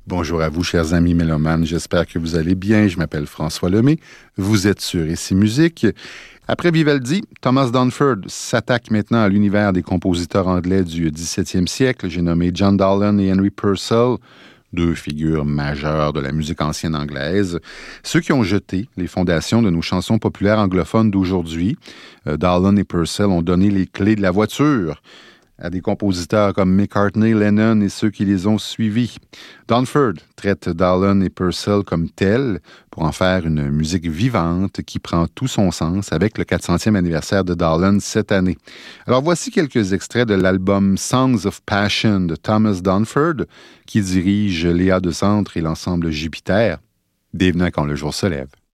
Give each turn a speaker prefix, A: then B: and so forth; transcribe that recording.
A: Bonjour à vous, chers amis mélomanes. J'espère que vous allez bien. Je m'appelle François Lemay. Vous êtes sur Ici Musique. Après Vivaldi, Thomas Dunford s'attaque maintenant à l'univers des compositeurs anglais du 17e siècle. J'ai nommé John Dowland et Henry Purcell, deux figures majeures de la musique ancienne anglaise, ceux qui ont jeté les fondations de nos chansons populaires anglophones d'aujourd'hui. Dowland et Purcell ont donné les clés de la voiture à des compositeurs comme McCartney, Lennon et ceux qui les ont suivis. Dunford traite Dowland et Purcell comme tels pour en faire une musique vivante qui prend tout son sens avec le 400e anniversaire de Dowland cette année. Alors voici quelques extraits de l'album Songs of Passion de Thomas Dunford qui dirige Léa Decentre et l'ensemble Jupiter. Bienvenue à Quand le jour se lève.